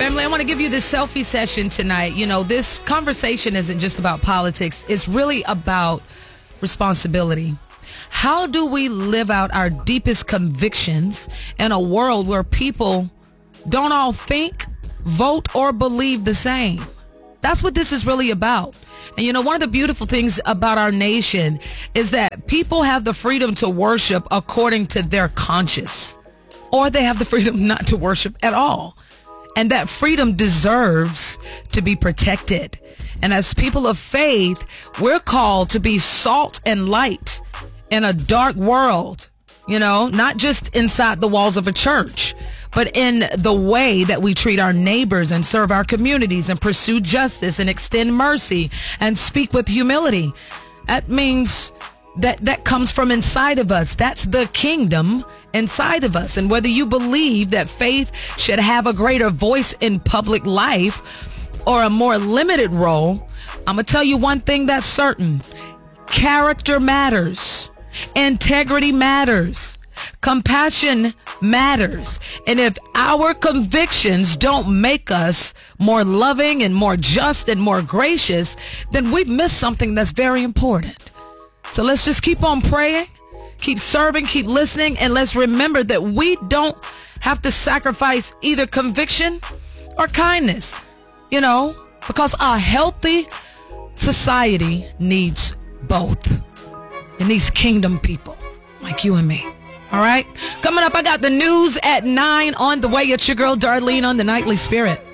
Family, I want to give you this selfie session tonight. You know, this conversation isn't just about politics. It's really about responsibility. How do we live out our deepest convictions in a world where people don't all think, vote, or believe the same? That's what this is really about. And you know, one of the beautiful things about our nation is that people have the freedom to worship according to their conscience, or they have the freedom not to worship at all. And that freedom deserves to be protected. And as people of faith, we're called to be salt and light in a dark world, you know, not just inside the walls of a church, but in the way that we treat our neighbors and serve our communities and pursue justice and extend mercy and speak with humility. That means that comes from inside of us. That's the kingdom inside of us. And whether you believe that faith should have a greater voice in public life or a more limited role, I'm going to tell you one thing that's certain. Character matters. Integrity matters. Compassion matters. And if our convictions don't make us more loving and more just and more gracious, then we've missed something that's very important. So let's just keep on praying, keep serving, keep listening, and let's remember that we don't have to sacrifice either conviction or kindness, you know, because a healthy society needs both. It needs kingdom people like you and me. All right. Coming up, I got the news at 9 on the way. It's your girl, Darlene, on the Nightly Spirit.